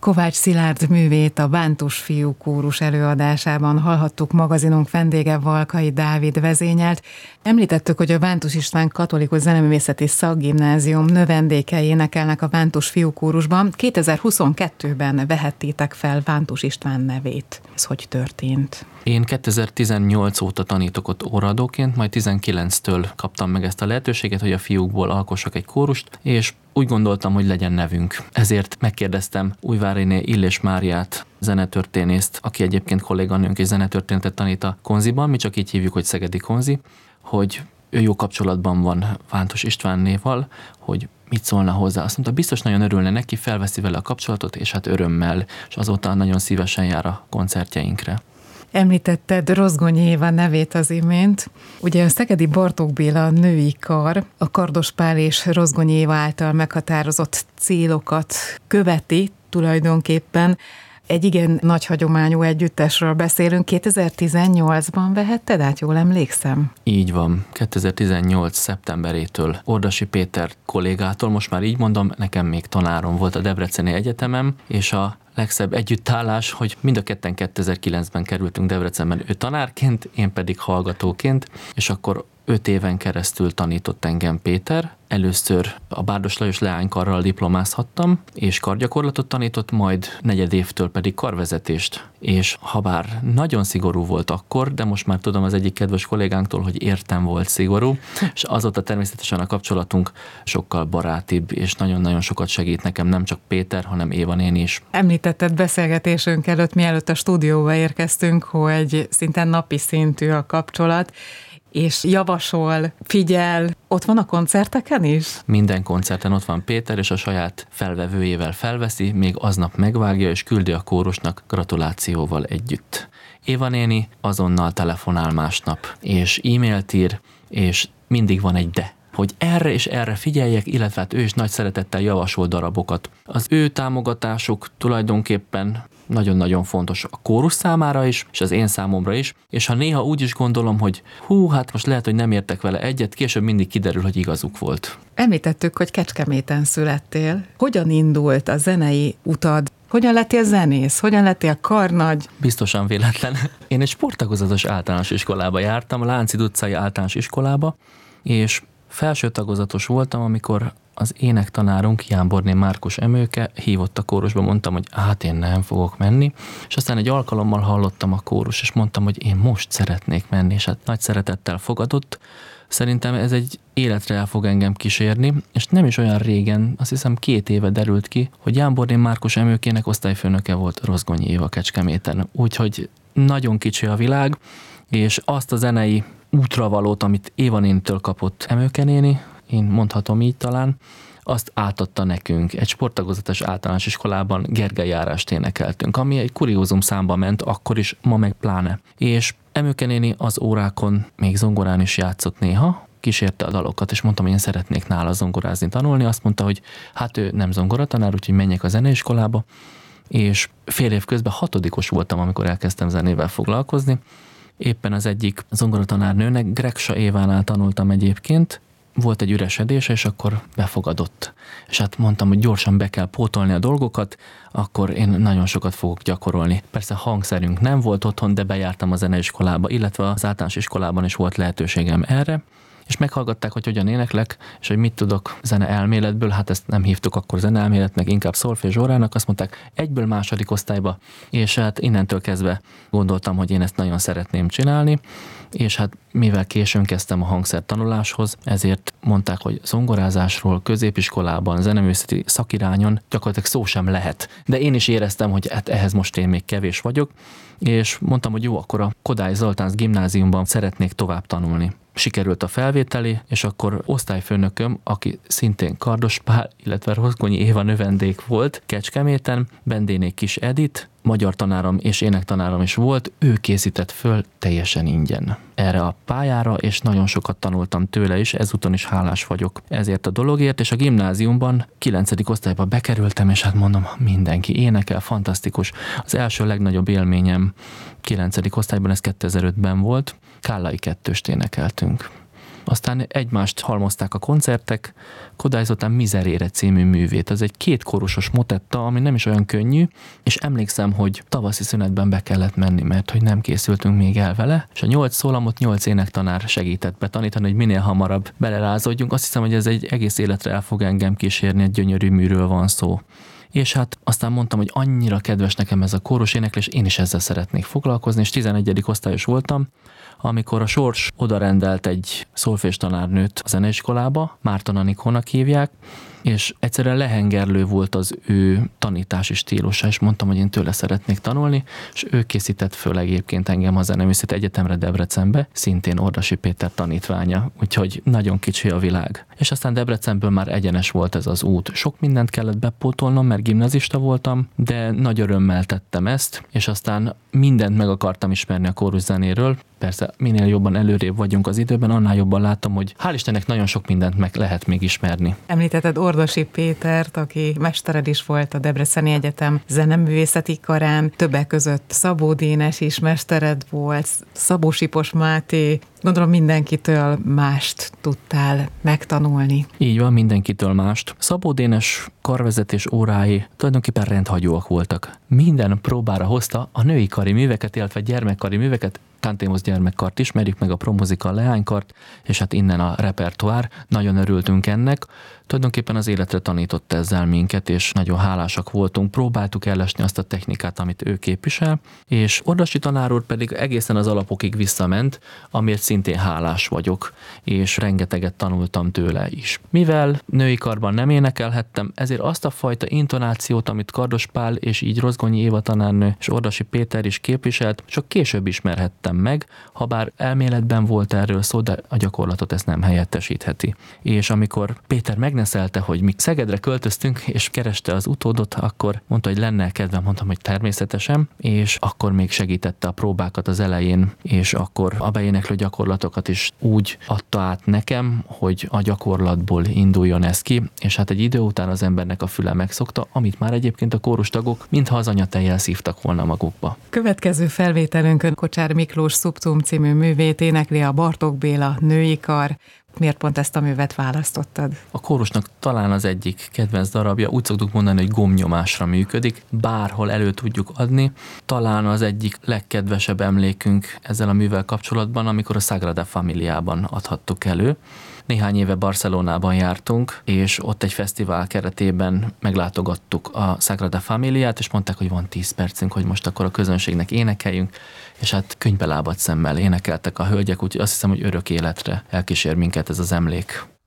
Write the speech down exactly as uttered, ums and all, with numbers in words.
Kovács Szilárd művét a Bántus Fiú Kórus előadásában hallhattuk, magazinunk vendége Valkai Dávid vezényelt. Említettük, hogy a Bántus István Katolikus Zeneművészeti Szakgimnázium növendékei énekelnek a Bántus Fiú Kórusban. kétezer-huszonkettőben vehettétek fel Bántus István nevét. Ez hogy történt? Én kétezer-tizennyolc óta tanítok ott óraadóként, majd tizenkilenctől kaptam meg ezt a lehetőséget, hogy a fiúkból alkossak egy kórust, és úgy gondoltam, hogy legyen nevünk. Ezért megkérdeztem Újváriné Illés Máriát, zenetörténészt, aki egyébként kolléganőnk és zenetörténetet tanít a Konziban, mi csak így hívjuk, hogy Szegedi Konzi, hogy ő jó kapcsolatban van Bántus Istvánnéval, hogy mit szólna hozzá. Azt mondta, biztos nagyon örülne neki, felveszi vele a kapcsolatot, és hát örömmel, és azóta nagyon szívesen jár a koncertjeinkre. Említetted Rozgonyi Éva nevét az imént. Ugye a Szegedi Bartók Béla női kar a Kardos Pál és Rozgonyi Éva által meghatározott célokat követi tulajdonképpen. Egy igen nagy hagyományú együttesről beszélünk. kétezer-tizennyolcban vehetted át, jól emlékszem? Így van. kétezer-tizennyolc szeptemberétől Ordasi Péter kollégától, most már így mondom, nekem még tanárom volt a Debreceni Egyetemem, és a legszebb együttállás, hogy mind a ketten kétezer-kilencben kerültünk Debrecenben, ő tanárként, én pedig hallgatóként, és akkor öt éven keresztül tanított engem Péter. Először a Bárdos Lajos leánykarral diplomázhattam, és kargyakorlatot tanított, majd negyed évtől pedig karvezetést. És habár nagyon szigorú volt akkor, de most már tudom az egyik kedves kollégánktól, hogy értem volt szigorú, és azóta természetesen a kapcsolatunk sokkal barátibb, és nagyon-nagyon sokat segít nekem, nem csak Péter, hanem Éva néni is. Említetted beszélgetésünk előtt, mielőtt a stúdióba érkeztünk, hogy szinte napi szintű a kapcsolat, és javasol, figyel, ott van a koncerteken is? Minden koncerten ott van Péter, és a saját felvevőjével felveszi, még aznap megvágja, és küldi a kórusnak gratulációval együtt. Éva néni azonnal telefonál másnap, és e-mailt ír, és mindig van egy de, hogy erre és erre figyeljek, illetve hát ő is nagy szeretettel javasol darabokat. Az ő támogatásuk tulajdonképpen nagyon-nagyon fontos a kórus számára is, és az én számomra is, és ha néha úgy is gondolom, hogy hú, hát most lehet, hogy nem értek vele egyet, később mindig kiderül, hogy igazuk volt. Említettük, hogy Kecskeméten születtél. Hogyan indult a zenei utad? Hogyan lettél zenész? Hogyan lettél karnagy? Biztosan véletlen. Én egy sporttagozatos általános iskolába jártam, a Lánchíd utcai általános iskolába, és felső tagozatos voltam, amikor az énektanárunk, Jámborné Márkus Emőke hívott a kórusba, mondtam, hogy hát én nem fogok menni, és aztán egy alkalommal hallottam a kórus, és mondtam, hogy én most szeretnék menni, és hát nagy szeretettel fogadott. Szerintem ez egy életre el fog engem kísérni, és nem is olyan régen, azt hiszem két éve derült ki, hogy Jámborné Márkus Emőkének osztályfőnöke volt Rozgonyi Éva Kecskeméten. Úgyhogy nagyon kicsi a világ, és azt a zenei útravalót, amit Éva nénitől kapott Emőke néni, én mondhatom így talán, azt átadta nekünk. Egy sporttagozatos általános iskolában Gergely járást énekeltünk, ami egy kuriózum számba ment, akkor is, ma meg pláne. És Emőke néni az órákon még zongorán is játszott néha, kísérte a dalokat, és mondtam, hogy én szeretnék nála zongorázni, tanulni. Azt mondta, hogy hát ő nem zongoratanár, úgyhogy menjek a zeneiskolába, és fél év közben hatodikos voltam, amikor elkezdtem zenével foglalkozni. Éppen az egyik zongoratanárnőnek, Greksa Évánál tanultam egyébként, volt egy üresedése, és akkor befogadott. És hát mondtam, hogy gyorsan be kell pótolni a dolgokat, akkor én nagyon sokat fogok gyakorolni. Persze hangszerünk nem volt otthon, de bejártam a zeneiskolába, illetve az általános iskolában is volt lehetőségem erre, és meghallgatták, hogy hogyan éneklek, és hogy mit tudok zene elméletből, hát ezt nem hívtuk akkor zene elméletnek, inkább szolfézsórának, azt mondták egyből második osztályba, és hát innentől kezdve gondoltam, hogy én ezt nagyon szeretném csinálni, és hát mivel későn kezdtem a hangszertanuláshoz, ezért mondták, hogy zongorázásról középiskolában, zeneművészeti szakirányon gyakorlatilag szó sem lehet. De én is éreztem, hogy hát ehhez most én még kevés vagyok, és mondtam, hogy jó, akkor a Kodály Zoltán gimnáziumban szeretnék tovább tanulni. Sikerült a felvételi, és akkor osztályfőnököm, aki szintén Kardos Pál, illetve Rozgonyi Éva növendék volt Kecskeméten, Bendéné Kis Edit, magyar tanárom és énektanárom is volt, ő készített föl teljesen ingyen erre a pályára, és nagyon sokat tanultam tőle is, ezúton is hálás vagyok ezért a dologért, és a gimnáziumban kilencedik osztályba bekerültem, és hát mondom, mindenki énekel, fantasztikus. Az első legnagyobb élményem kilencedik osztályban, ez kétezer-ötben volt, Kállai kettőst énekeltünk. aztán egymást halmozták a koncertek, Kodály Zoltán Miserere című művét. Ez egy kétkórusos motetta, ami nem is olyan könnyű, és emlékszem, hogy tavaszi szünetben be kellett menni, mert hogy nem készültünk még el vele, és a nyolc szólamot nyolc énektanár segített betanítani, hogy minél hamarabb belerázódjunk. Azt hiszem, hogy ez egy egész életre el fog engem kísérni, egy gyönyörű műről van szó. És hát aztán mondtam, hogy annyira kedves nekem ez a kórus éneklés, én is ezzel szeretnék foglalkozni, és tizenegyedik osztályos voltam, amikor a sors odarendelt egy szolfés tanárnőt a zeneiskolába, Márton Anikónak hívják, és egyszerűen lehengerlő volt az ő tanítási stílusa, és mondtam, hogy én tőle szeretnék tanulni, és ő készített föl egyébként engem a Zeneművészeti Egyetemre Debrecenbe, szintén Ordasi Péter tanítványa, úgyhogy nagyon kicsi a világ. És aztán Debrecenből már egyenes volt ez az út. Sok mindent kellett bepótolnom, mert gimnazista voltam, de nagy örömmel tettem ezt, és aztán mindent meg akartam ismerni a kóruszenéről. Persze minél jobban előrébb vagyunk az időben, annál jobban látom, hogy hál' Istennek nagyon sok mindent meg lehet még ismerni. Említetted Ordasi Pétert, aki mestered is volt a Debreceni Egyetem zeneművészeti karán, többek között Szabó Dénes is mestered volt, Szabó Sipos Máté. Gondolom mindenkitől mást tudtál megtanulni. Így van, mindenkitől mást. Szabó Dénes karvezetés órái tulajdonképpen rendhagyóak voltak. Minden próbára hozta a női kari műveket, illetve gyermekkari műveket, Tantémosz gyermekkart ismerjük, meg a Promuzika leánykart, és hát innen a repertoár. Nagyon örültünk ennek. Tulajdonképpen az életre tanított ezzel minket, és nagyon hálásak voltunk. Próbáltuk ellesni azt a technikát, amit ő képvisel, és Ordasi tanár úr pedig egészen az alapokig visszament, amiért szintén hálás vagyok, és rengeteget tanultam tőle is. Mivel női karban nem énekelhettem, ezért azt a fajta intonációt, amit Kardos Pál és így Rozgonyi Éva tanárnő és Ordasi Péter is képviselt, csak később ismerhettem meg, ha bár elméletben volt erről szó, de a gyakorlatot ezt nem helyettesítheti. És amikor Péter megneszelte, hogy mi Szegedre költöztünk, és kereste az utódot, akkor mondta, hogy lenne kedvem, mondtam, hogy természetesen, és akkor még segítette a próbákat az elején, és akkor a beéneklő gyakorlatokat is úgy adta át nekem, hogy a gyakorlatból induljon ez ki, és hát egy idő után az embernek a füle megszokta, amit már egyébként a kórustagok, mintha az anyatejjel szívtak volna magukba. Következő felvételünkön Kocsár Miklós Szubtum című művét énekli a Bartók Béla női kar. Miért pont ezt a művet választottad? A kórusnak talán az egyik kedvenc darabja, úgy szoktuk mondani, hogy gombnyomásra működik, bárhol elő tudjuk adni. Talán az egyik legkedvesebb emlékünk ezzel a művel kapcsolatban, amikor a Sagrada Familiában adhattuk elő. Néhány éve Barcelonában jártunk, és ott egy fesztivál keretében meglátogattuk a Sagrada Familiát, és mondták, hogy van tíz percünk, hogy most akkor a közönségnek énekeljünk, és hát könnybe lábadt szemmel énekeltek a hölgyek, úgyhogy azt hiszem, hogy örök életre elkísér minket ez az emlék.